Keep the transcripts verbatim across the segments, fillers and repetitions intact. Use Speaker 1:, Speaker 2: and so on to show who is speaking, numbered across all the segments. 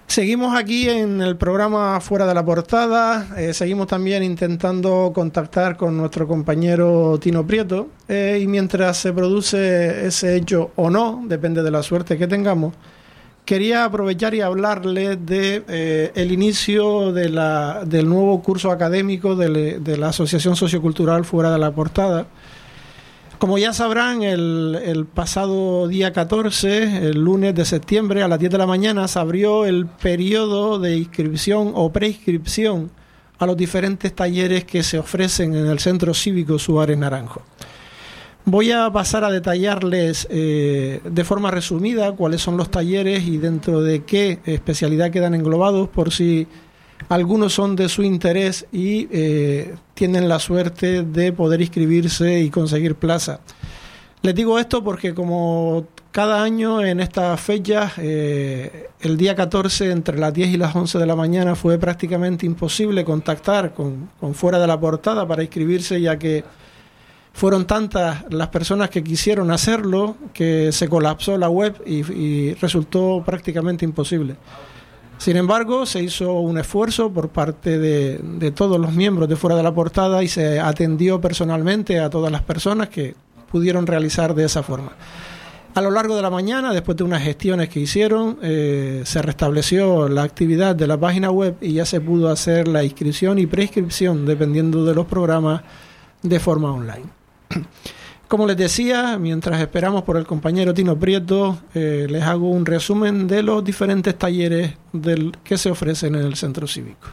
Speaker 1: Seguimos aquí en el programa Fuera de la Portada, eh, seguimos también intentando contactar con nuestro compañero Tino Prieto, eh, y mientras se produce ese hecho o no, depende de la suerte que tengamos, quería aprovechar y hablarle de eh, el inicio de la, del nuevo curso académico de, de la Asociación Sociocultural Fuera de la Portada. Como ya sabrán, el, el pasado día catorce, el lunes de septiembre, a las diez de la mañana, se abrió el periodo de inscripción o preinscripción a los diferentes talleres que se ofrecen en el Centro Cívico Suárez Naranjo. Voy a pasar a detallarles eh, de forma resumida cuáles son los talleres y dentro de qué especialidad quedan englobados, por si algunos son de su interés y eh, tienen la suerte de poder inscribirse y conseguir plaza. Les digo esto porque como cada año en estas fechas, eh, el día catorce entre las diez y las once de la mañana fue prácticamente imposible contactar con, con Fuera de la Portada para inscribirse, ya que fueron tantas las personas que quisieron hacerlo que se colapsó la web y, y resultó prácticamente imposible. Sin embargo, se hizo un esfuerzo por parte de, de todos los miembros de Fuera de la Portada y se atendió personalmente a todas las personas que pudieron realizar de esa forma. A lo largo de la mañana, después de unas gestiones que hicieron, eh, se restableció la actividad de la página web y ya se pudo hacer la inscripción y preinscripción, dependiendo de los programas, de forma online. Como les decía, mientras esperamos por el compañero Tino Prieto, eh, les hago un resumen de los diferentes talleres del, que se ofrecen en el Centro Cívico.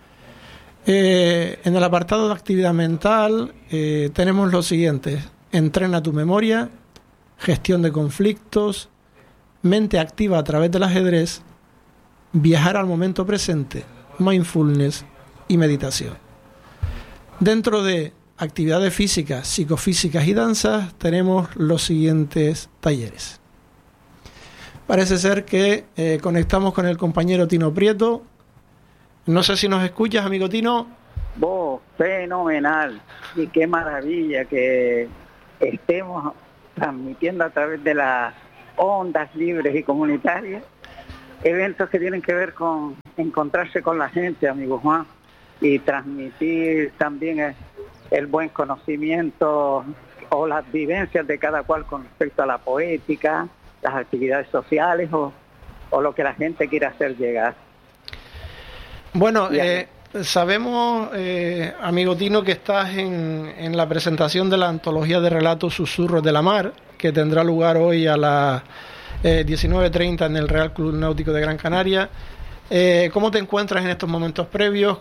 Speaker 1: Eh, en el apartado de actividad mental eh, tenemos los siguientes: entrena tu memoria, gestión de conflictos, mente activa a través del ajedrez, viajar al momento presente, mindfulness y meditación. Dentro de actividades físicas, psicofísicas y danzas, tenemos los siguientes talleres. Parece ser que eh, conectamos con el compañero Tino Prieto. No sé si nos escuchas, amigo Tino.
Speaker 2: Oh, fenomenal. Y qué maravilla que estemos transmitiendo a través de las ondas libres y comunitarias eventos que tienen que ver con encontrarse con la gente, amigo Juan, y transmitir también el, el buen conocimiento o las vivencias de cada cual con respecto a la poética, las actividades sociales o, o lo que la gente quiera hacer llegar.
Speaker 1: Bueno, eh, sabemos, eh, amigo Tino, que estás en, en la presentación de la antología de relatos Susurros de la Mar, que tendrá lugar hoy a las eh, diecinueve treinta en el Real Club Náutico de Gran Canaria. Eh, ¿Cómo te encuentras en estos momentos previos?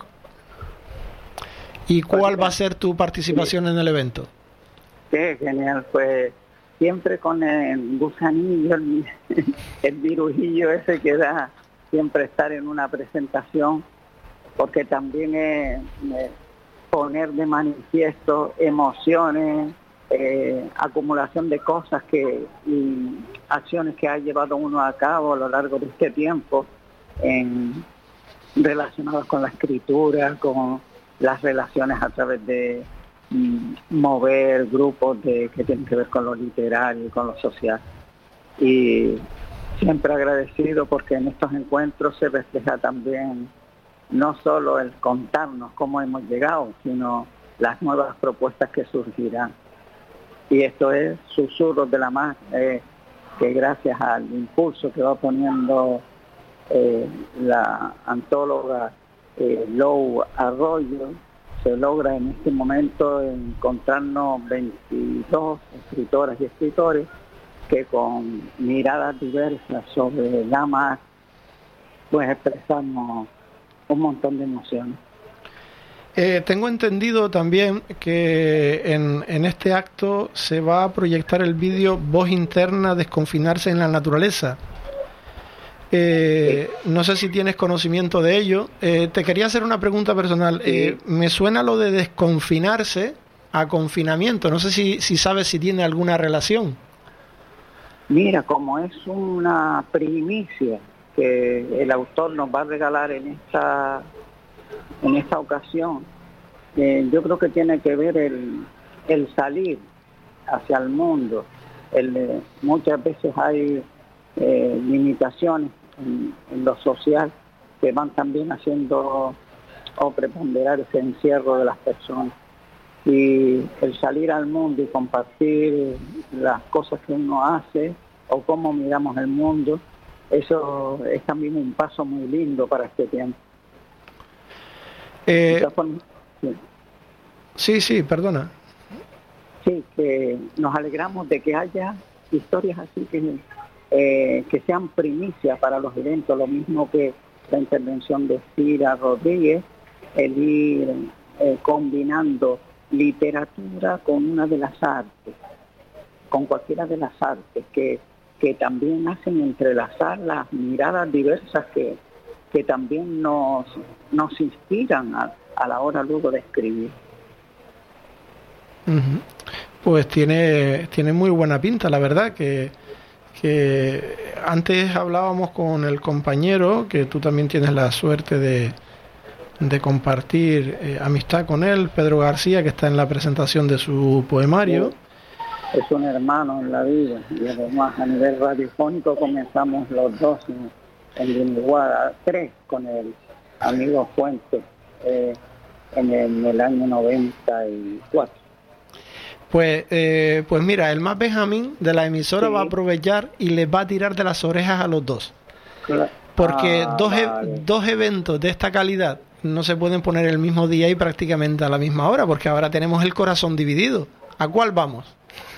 Speaker 1: ¿Y cuál va a ser tu participación en el evento?
Speaker 2: Qué genial, pues siempre con el gusanillo, el, el virujillo ese que da siempre estar en una presentación, porque también es, es poner de manifiesto emociones, eh, acumulación de cosas que y acciones que ha llevado uno a cabo a lo largo de este tiempo en, relacionadas con la escritura, con las relaciones a través de mm, mover grupos de que tienen que ver con lo literario y con lo social. Y siempre agradecido porque en estos encuentros se refleja también no solo el contarnos cómo hemos llegado, sino las nuevas propuestas que surgirán. Y esto es Susurros de la Mar, eh, que gracias al impulso que va poniendo eh, la antóloga eh, Lou Arroyo, se logra en este momento encontrarnos veintidós escritoras y escritores que con miradas diversas sobre la mar, pues expresamos un montón de emociones.
Speaker 1: Eh, tengo entendido también que en, en este acto se va a proyectar el vídeo Voz Interna, Desconfinarse en la Naturaleza. Eh, sí. No sé si tienes conocimiento de ello. Eh, te quería hacer una pregunta personal. Sí. Eh, me suena lo de desconfinarse a confinamiento. No sé si, si sabes si tiene alguna relación.
Speaker 2: Mira, como es una primicia que el autor nos va a regalar en esta en esta ocasión, eh, yo creo que tiene que ver el, el salir hacia el mundo. El, eh, muchas veces hay eh, limitaciones en, en lo social que van también haciendo o preponderar ese encierro de las personas. Y el salir al mundo y compartir las cosas que uno hace o cómo miramos el mundo, eso es también un paso muy lindo para este tiempo.
Speaker 1: Eh, sí. sí, sí, perdona.
Speaker 2: Sí, que nos alegramos de que haya historias así que, eh, que sean primicias para los eventos, lo mismo que la intervención de Cira Rodríguez, el ir eh, combinando literatura con una de las artes, con cualquiera de las artes, que, que también hacen entrelazar las miradas diversas que, que también nos, nos inspiran a, a la hora luego de escribir.
Speaker 1: Uh-huh. Pues tiene, tiene muy buena pinta, la verdad, que, que antes hablábamos con el compañero, que tú también tienes la suerte de, de compartir eh, amistad con él, Pedro García, que está en la presentación de su poemario.
Speaker 2: Es un hermano en la vida, y además a nivel radiofónico comenzamos los dos en, en Guiniguada, tres con el amigo Fuentes eh, en, el, en el año noventa y cuatro.
Speaker 1: Pues, eh, pues mira, el Más Benjamín de la emisora sí. va a aprovechar y les va a tirar de las orejas a los dos. Claro. Porque ah, dos, vale. e- dos eventos de esta calidad no se pueden poner el mismo día y prácticamente a la misma hora, porque ahora tenemos el corazón dividido. ¿A cuál vamos?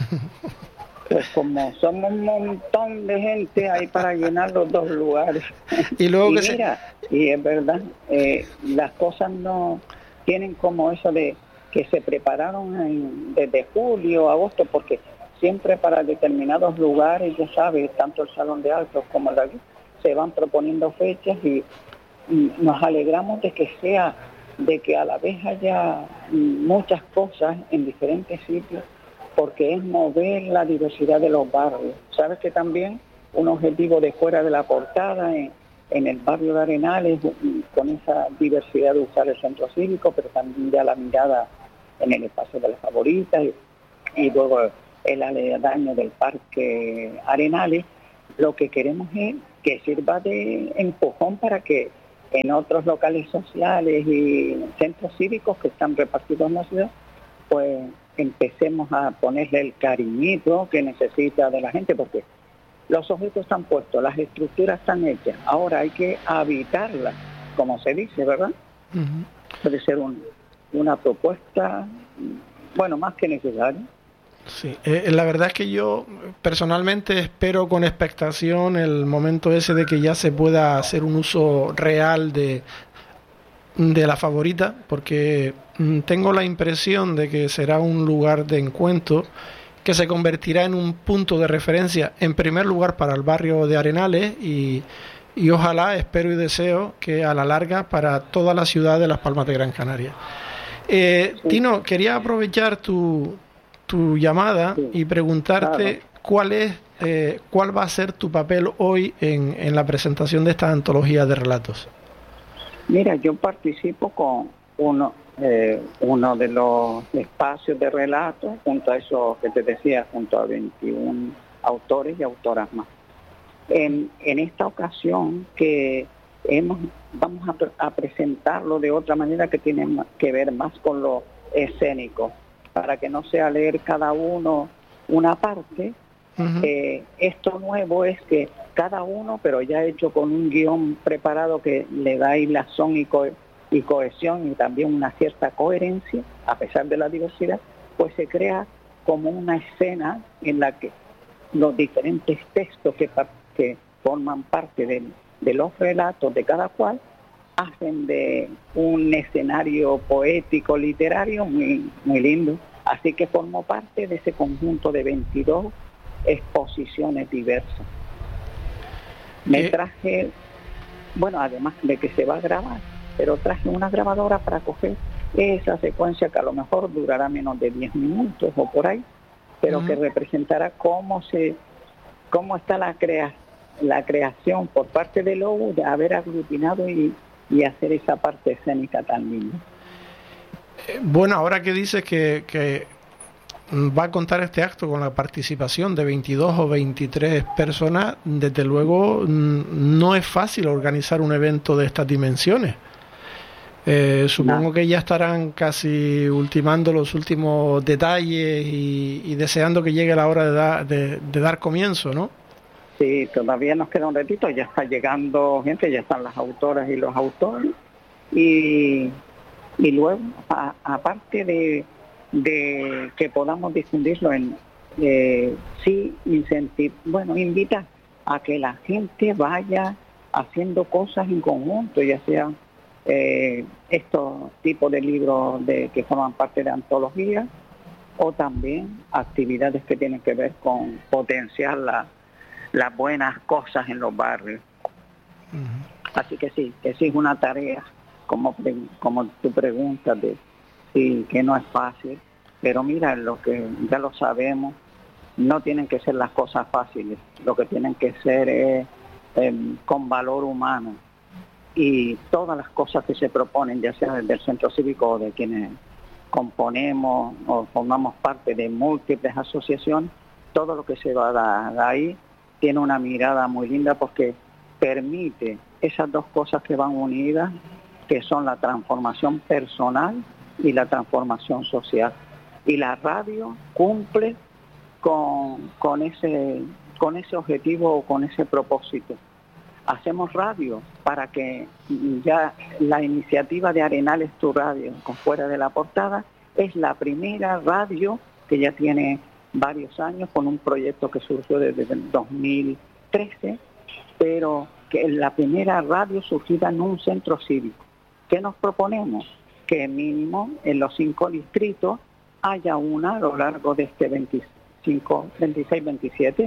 Speaker 2: Pues como somos un montón de gente hay para llenar los dos lugares.
Speaker 1: Y luego
Speaker 2: y
Speaker 1: que
Speaker 2: mira, se... y es verdad, eh, las cosas no tienen como eso de que se prepararon en, desde julio, agosto, porque siempre para determinados lugares, ya sabes, tanto el Salón de Altos como el de aquí, se van proponiendo fechas y, y nos alegramos de que sea, de que a la vez haya muchas cosas en diferentes sitios, porque es mover la diversidad de los barrios. Sabes que también un objetivo de Fuera de la Portada en, en el barrio de Arenales, con esa diversidad de usar el centro cívico, pero también ya la mirada en el espacio de las favoritas y, y luego el aledaño del Parque Arenales, lo que queremos es que sirva de empujón para que en otros locales sociales y centros cívicos que están repartidos en la ciudad, pues empecemos a ponerle el cariñito que necesita de la gente, porque los objetos están puestos, las estructuras están hechas, ahora hay que habitarlas, como se dice, ¿verdad? Uh-huh. Puede ser un, una propuesta, bueno, más que necesaria.
Speaker 1: Sí, eh, la verdad es que yo personalmente espero con expectación el momento ese de que ya se pueda hacer un uso real de, de la favorita, porque mm, tengo la impresión de que será un lugar de encuentro que se convertirá en un punto de referencia, en primer lugar para el barrio de Arenales y, y ojalá, espero y deseo que a la larga para toda la ciudad de Las Palmas de Gran Canaria. Eh, sí. Tino, quería aprovechar tu, tu llamada sí. y preguntarte claro. cuál es, eh, cuál va a ser tu papel hoy en, en la presentación de esta antología de relatos.
Speaker 2: Mira, yo participo con uno, eh, uno de los espacios de relatos, junto a eso que te decía, junto a veintiún autores y autoras más. En, en esta ocasión que hemos vamos a, a presentarlo de otra manera que tiene que ver más con lo escénico, para que no sea leer cada uno una parte. Uh-huh. Eh, esto nuevo es que cada uno, pero ya hecho con un guión preparado que le da hilazón y, co- y cohesión y también una cierta coherencia, a pesar de la diversidad, pues se crea como una escena en la que los diferentes textos que, que forman parte de, de los relatos de cada cual hacen de un escenario poético, literario muy, muy lindo. Así que formo parte de ese conjunto de veintidós exposiciones diversas. Me traje, bueno, además de que se va a grabar, pero traje una grabadora para coger esa secuencia que a lo mejor durará menos de diez minutos o por ahí, pero uh-huh. que representará cómo se, cómo está la crea, la creación por parte de Lobo de haber aglutinado y, y hacer esa parte escénica tan linda.
Speaker 1: Bueno, ahora que dices que, que va a contar este acto con la participación de veintidós o veintitrés personas, desde luego no es fácil organizar un evento de estas dimensiones. Eh, supongo no. que ya estarán casi ultimando los últimos detalles y, y deseando que llegue la hora de, da, de, de dar comienzo, ¿no?
Speaker 2: Sí, todavía nos queda un ratito, ya está llegando gente, ya están las autoras y los autores, y, y luego, a, aparte de, de que podamos difundirlo, en eh, sí, incentiv bueno, invita a que la gente vaya haciendo cosas en conjunto, ya sea eh, estos tipos de libros de, que forman parte de antologías, o también actividades que tienen que ver con potenciar la las buenas cosas en los barrios. Uh-huh. Así que sí, que sí es una tarea, como, como tú preguntas, de sí, que no es fácil, pero mira, lo que ya lo sabemos, no tienen que ser las cosas fáciles, lo que tienen que ser es eh, con valor humano, y todas las cosas que se proponen, ya sea desde el centro cívico o de quienes componemos o formamos parte de múltiples asociaciones, todo lo que se va a dar ahí tiene una mirada muy linda, porque permite esas dos cosas que van unidas, que son la transformación personal y la transformación social. Y la radio cumple con, con, ese, con ese objetivo o con ese propósito. Hacemos radio para que ya la iniciativa de Arenales Tu Radio, con Fuera de la Portada, es la primera radio que ya tiene varios años, con un proyecto que surgió desde el dos mil trece, pero que es la primera radio surgida en un centro cívico. ¿Qué nos proponemos? Que mínimo en los cinco distritos haya una a lo largo de este veinticinco, veintiséis, veintisiete,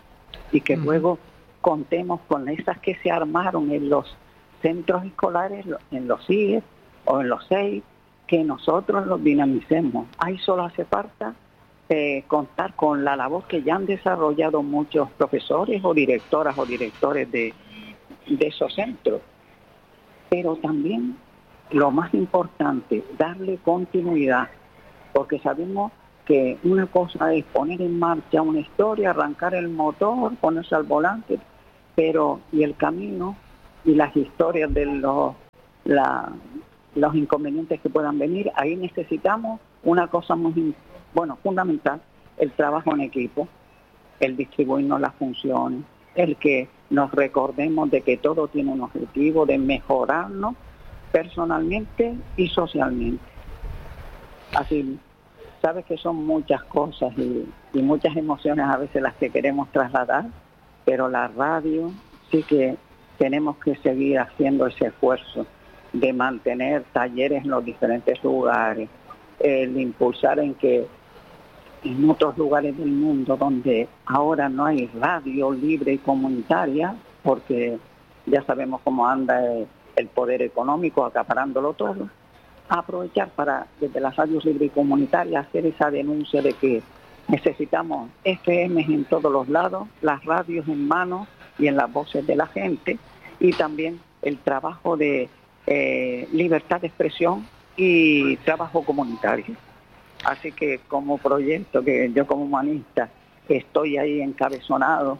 Speaker 2: y que uh-huh. luego contemos con esas que se armaron en los centros escolares, en los C I E o en los C E I, que nosotros los dinamicemos. Ahí solo hace falta Eh, contar con la labor que ya han desarrollado muchos profesores o directoras o directores de, de esos centros. Pero también, lo más importante, darle continuidad, porque sabemos que una cosa es poner en marcha una historia, arrancar el motor, ponerse al volante, pero y el camino y las historias de los, la, los inconvenientes que puedan venir, ahí necesitamos una cosa muy importante. Bueno, fundamental, el trabajo en equipo, el distribuirnos las funciones, el que nos recordemos de que todo tiene un objetivo de mejorarnos personalmente y socialmente. Así, sabes que son muchas cosas y, y muchas emociones a veces las que queremos trasladar, pero la radio sí que tenemos que seguir haciendo ese esfuerzo de mantener talleres en los diferentes lugares, el impulsar en que en otros lugares del mundo donde ahora no hay radio libre y comunitaria, porque ya sabemos cómo anda el poder económico acaparándolo todo, aprovechar para desde las radios libres y comunitarias hacer esa denuncia de que necesitamos F M en todos los lados, las radios en manos y en las voces de la gente, y también el trabajo de eh, libertad de expresión y trabajo comunitario. Así que como proyecto, que yo como humanista estoy ahí encabezonado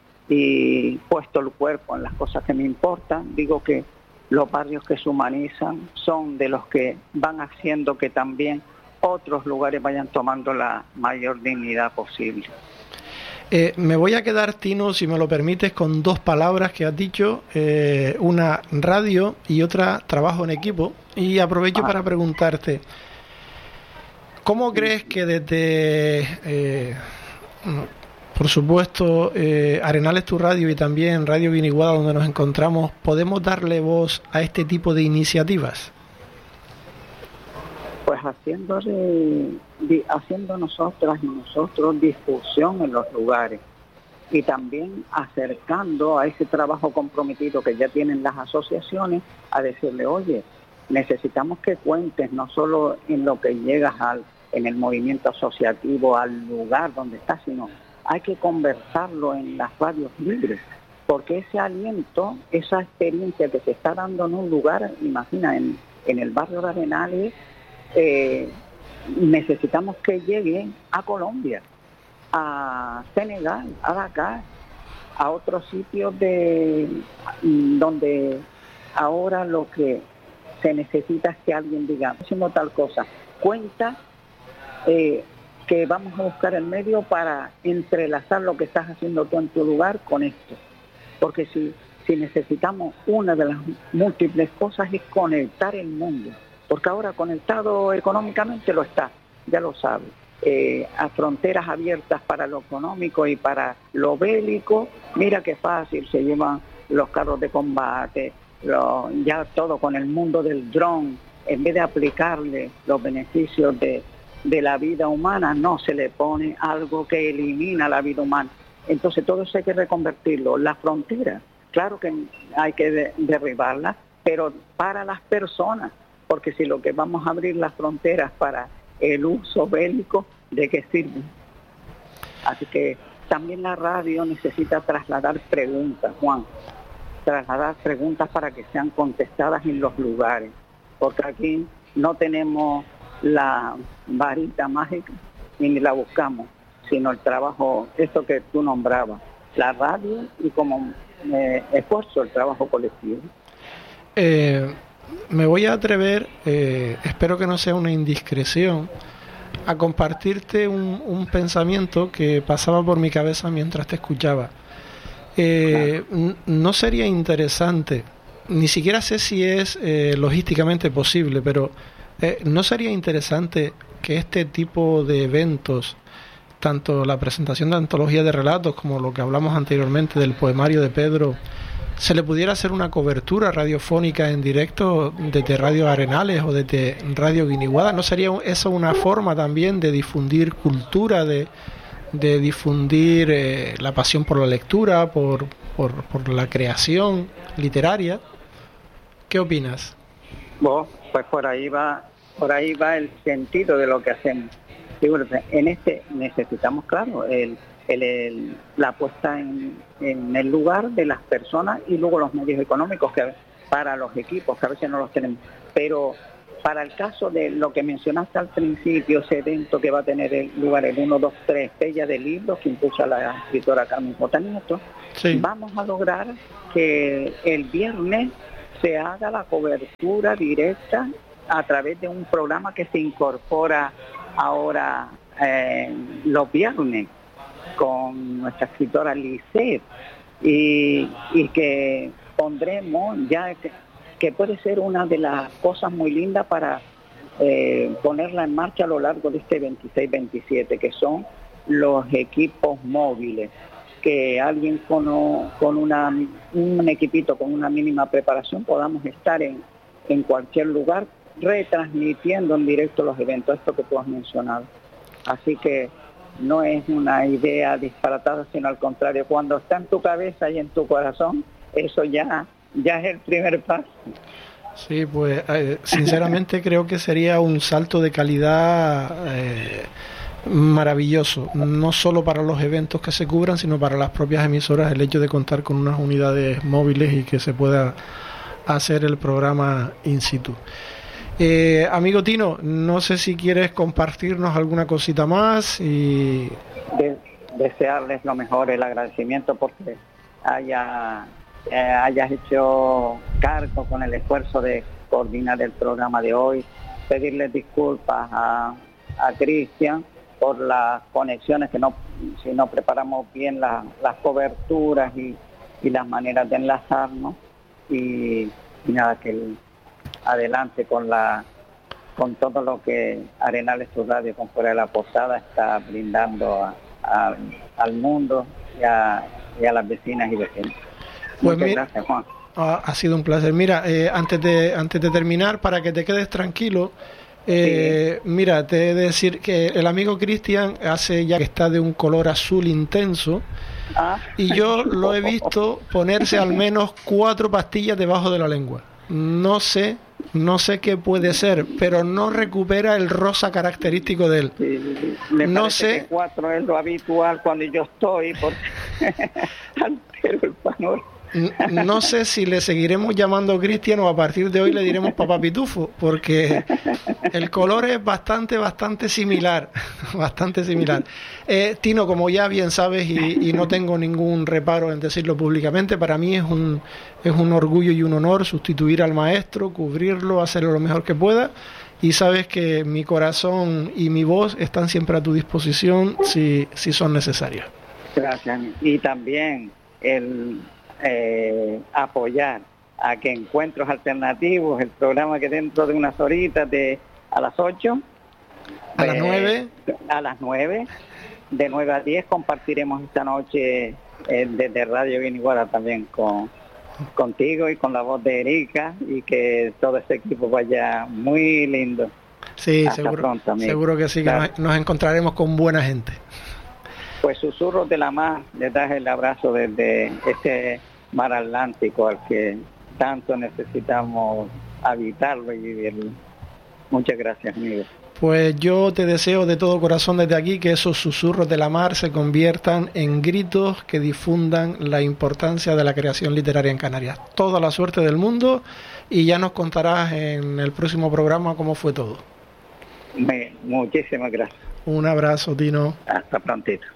Speaker 2: y puesto el cuerpo en las cosas que me importan, digo que los barrios que se humanizan son de los que van haciendo que también otros lugares vayan tomando la mayor dignidad posible.
Speaker 1: Eh, me voy a quedar, Tino, si me lo permites, con dos palabras que has dicho, eh, una radio y otra trabajo en equipo, y aprovecho ah. para preguntarte, ¿cómo crees que desde, eh, por supuesto, eh, Arenales Tu Radio y también Radio Viniguada, donde nos encontramos, podemos darle voz a este tipo de iniciativas?
Speaker 2: Pues haciéndole, haciendo nosotras y nosotros difusión en los lugares, y también acercando a ese trabajo comprometido que ya tienen las asociaciones, a decirle, oye, necesitamos que cuentes no solo en lo que llegas al en el movimiento asociativo, al lugar donde estás, sino hay que conversarlo en las radios libres, porque ese aliento, esa experiencia que se está dando en un lugar, imagina, en, en el barrio de Arenales, eh, necesitamos que llegue a Colombia, a Senegal, a Dakar, a otros sitios de donde ahora lo que se necesita es que alguien diga, haciendo tal cosa, cuenta eh, que vamos a buscar el medio para entrelazar lo que estás haciendo tú en tu lugar con esto. Porque si, si necesitamos, una de las múltiples cosas es conectar el mundo, porque ahora conectado económicamente lo está, ya lo sabe. Eh, a fronteras abiertas para lo económico y para lo bélico, mira qué fácil se llevan los carros de combate, lo, ya todo con el mundo del dron, en vez de aplicarle los beneficios de, de la vida humana, no se le pone algo que elimina la vida humana. Entonces todo eso hay que reconvertirlo. La frontera, claro que hay que de, derribarla, pero para las personas, porque si lo que vamos a abrir las fronteras para el uso bélico, ¿de qué sirve? Así que también la radio necesita trasladar preguntas, Juan, trasladar preguntas para que sean contestadas en los lugares, porque aquí no tenemos la varita mágica ni la buscamos, sino el trabajo, esto que tú nombrabas, la radio y como eh, esfuerzo, el trabajo colectivo.
Speaker 1: Eh, me voy a atrever, eh, espero que no sea una indiscreción, a compartirte un, un pensamiento que pasaba por mi cabeza mientras te escuchaba. Eh, claro. No sería interesante, ni siquiera sé si es eh, logísticamente posible, pero eh, no sería interesante que este tipo de eventos, tanto la presentación de antología de relatos como lo que hablamos anteriormente del poemario de Pedro, se le pudiera hacer una cobertura radiofónica en directo desde Radio Arenales o desde Radio Guiniguada. ¿No sería eso una forma también de difundir cultura, de, de difundir eh, la pasión por la lectura, por, por, por la creación literaria? ¿Qué opinas?
Speaker 2: Bueno, pues por ahí va, por ahí va el sentido de lo que hacemos. En este necesitamos, claro, el El, el, la puesta en, en el lugar de las personas y luego los medios económicos que para los equipos, que a veces no los tenemos. Pero para el caso de lo que mencionaste al principio, ese evento que va a tener el lugar el uno, dos, tres, Feria de Libros, que impulsa la escritora Carmen J. Nieto, sí. Vamos a lograr que el viernes se haga la cobertura directa a través de un programa que se incorpora ahora eh, los viernes, con nuestra escritora Lisette, y, y que pondremos ya que, que puede ser una de las cosas muy lindas para eh, ponerla en marcha a lo largo de este veintiséis veintisiete, que son los equipos móviles, que alguien con, con una, un equipito con una mínima preparación podamos estar en, en cualquier lugar retransmitiendo en directo los eventos, esto que tú has mencionado. Así que no es una idea disparatada, sino al contrario, cuando está en tu cabeza y en tu corazón, eso ya, ya es el primer paso.
Speaker 1: Sí, pues eh, sinceramente creo que sería un salto de calidad eh, maravilloso, no solo para los eventos que se cubran, sino para las propias emisoras, el hecho de contar con unas unidades móviles y que se pueda hacer el programa in situ. Eh, amigo Tino, no sé si quieres compartirnos alguna cosita más y
Speaker 2: de, desearles lo mejor, el agradecimiento porque haya, eh, hayas hecho cargo con el esfuerzo de coordinar el programa de hoy, pedirles disculpas a, a Cristian por las conexiones que no, si no preparamos bien la, las coberturas y, y las maneras de enlazarnos y, y nada, que el adelante con la con todo lo que Arenales Tu Radio con Fuera de la Posada está brindando a, a, al mundo y a, y a las vecinas y vecinos.
Speaker 1: Pues
Speaker 2: Muchas
Speaker 1: mira,
Speaker 2: gracias, Juan.
Speaker 1: Ha sido un placer. Mira, eh, antes de antes de terminar, para que te quedes tranquilo, eh, sí. Mira, te he de decir que el amigo Cristian hace ya que está de un color azul intenso, ah. y yo lo he visto ponerse al menos cuatro pastillas debajo de la lengua. No sé, no sé qué puede ser, pero no recupera el rosa característico de él.
Speaker 2: Sí, me
Speaker 1: no
Speaker 2: parece
Speaker 1: sé.
Speaker 2: Que cuatro es lo habitual cuando yo estoy, porque altero el panorama.
Speaker 1: No sé si le seguiremos llamando Cristian o a partir de hoy le diremos Papá Pitufo, porque el color es bastante, bastante similar, bastante similar. Eh, Tino, como ya bien sabes, y, y no tengo ningún reparo en decirlo públicamente, para mí es un, es un orgullo y un honor sustituir al maestro, cubrirlo, hacerlo lo mejor que pueda, y sabes que mi corazón y mi voz están siempre a tu disposición si, si son necesarias.
Speaker 2: Gracias. Y también el... Eh, apoyar a que Encuentros Alternativos, el programa que dentro de unas horitas de a las ocho
Speaker 1: a eh, las nueve
Speaker 2: a las nueve de nueve a diez compartiremos esta noche eh, desde Radio Guiniguada también con contigo y con la voz de Erika, y que todo ese equipo vaya muy lindo.
Speaker 1: Sí, Hasta seguro, pronto, seguro que sí, claro. que nos, nos encontraremos con buena gente.
Speaker 2: Pues Susurros de la Mar, les das el abrazo desde este mar Atlántico al que tanto necesitamos habitarlo y vivirlo. Muchas gracias, amigo.
Speaker 1: Pues yo te deseo de todo corazón desde aquí que esos susurros de la mar se conviertan en gritos que difundan la importancia de la creación literaria en Canarias. Toda la suerte del mundo, y ya nos contarás en el próximo programa cómo fue todo.
Speaker 2: Me, muchísimas gracias.
Speaker 1: Un abrazo, Tino.
Speaker 2: Hasta prontito.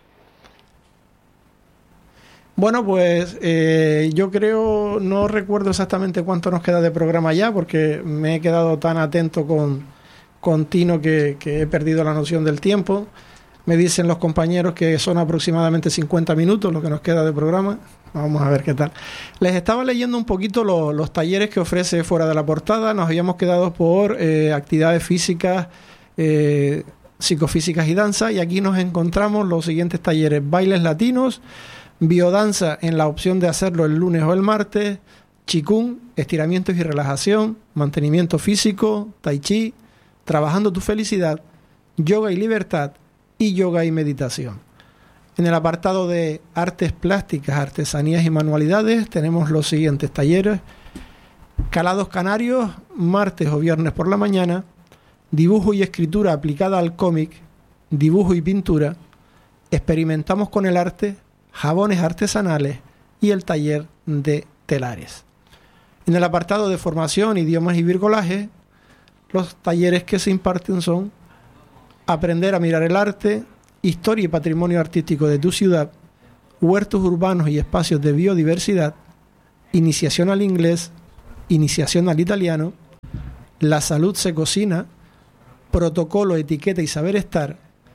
Speaker 1: Bueno, pues eh, yo creo, no recuerdo exactamente cuánto nos queda de programa ya, porque me he quedado tan atento con, con Tino que, que he perdido la noción del tiempo. Me dicen los compañeros que son aproximadamente cincuenta minutos lo que nos queda de programa. Vamos a ver qué tal. Les estaba leyendo un poquito lo, los talleres que ofrece Fuera de la Portada. Nos habíamos quedado por eh, actividades físicas, eh, psicofísicas y danza, y aquí nos encontramos los siguientes talleres: bailes latinos, biodanza en la opción de hacerlo el lunes o el martes, Qigong, estiramientos y relajación, mantenimiento físico, Tai Chi, trabajando tu felicidad, yoga y libertad, y yoga y meditación. En el apartado de artes plásticas, artesanías y manualidades tenemos los siguientes talleres: calados canarios, martes o viernes por la mañana, dibujo y escritura aplicada al cómic, dibujo y pintura, experimentamos con el arte, jabones artesanales y el taller de telares. En el apartado de formación, idiomas y virgolaje, los talleres que se imparten son aprender a mirar el arte, historia y patrimonio artístico de tu ciudad, huertos urbanos y espacios de biodiversidad, iniciación al inglés, iniciación al italiano, la salud se cocina, protocolo, etiqueta y saber estar,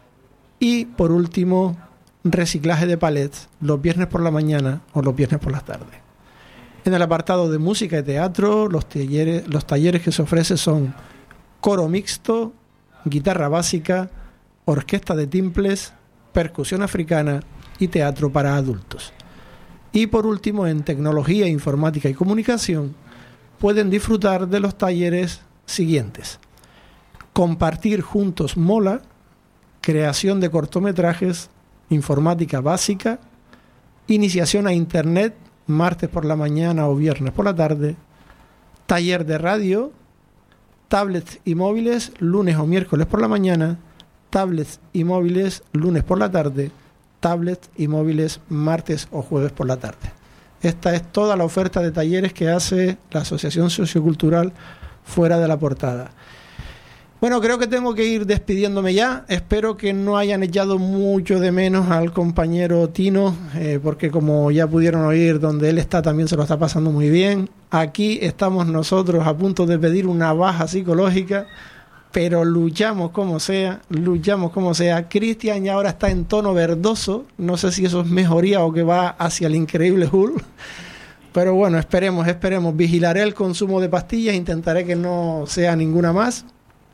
Speaker 1: y por último, reciclaje de palets los viernes por la mañana o los viernes por las tardes. En el apartado de música y teatro, los talleres, los talleres que se ofrecen son coro mixto, guitarra básica, orquesta de timples, percusión africana y teatro para adultos. Y por último, en tecnología, informática y comunicación, pueden disfrutar de los talleres siguientes: compartir juntos mola, creación de cortometrajes, informática básica, iniciación a internet, martes por la mañana o viernes por la tarde, taller de radio, tablets y móviles, lunes o miércoles por la mañana, tablets y móviles, lunes por la tarde, tablets y móviles, martes o jueves por la tarde. Esta es toda la oferta de talleres que hace la Asociación Sociocultural Fuera de la Portada. Bueno, creo que tengo que ir despidiéndome ya. Espero que no hayan echado mucho de menos al compañero Tino, eh, porque como ya pudieron oír, donde él está también se lo está pasando muy bien. Aquí estamos nosotros a punto de pedir una baja psicológica, pero luchamos como sea, luchamos como sea. Cristian ya ahora está en tono verdoso, no sé si eso es mejoría o que va hacia el increíble Hulk. Pero bueno, esperemos, esperemos. Vigilaré el consumo de pastillas, intentaré que no sea ninguna más.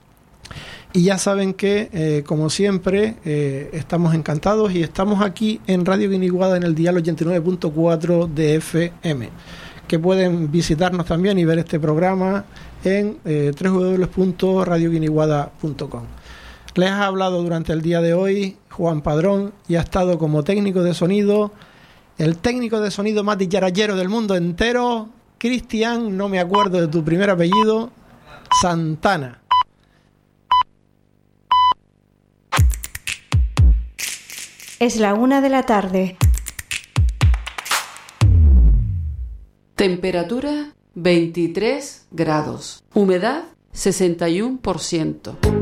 Speaker 1: Y ya saben que, eh, como siempre, eh, estamos encantados y estamos aquí en Radio Guiniguada en el dial ochenta y nueve punto cuatro de F M, que pueden visitarnos también y ver este programa en eh, doble u doble u doble u punto radio guiniguada punto com. Les ha hablado durante el día de hoy Juan Padrón y ha estado como técnico de sonido, el técnico de sonido más dicharachero del mundo entero, Cristian, no me acuerdo de tu primer apellido, Santana.
Speaker 3: Es la una de la tarde. Temperatura veintitrés grados. Humedad sesenta y uno por ciento.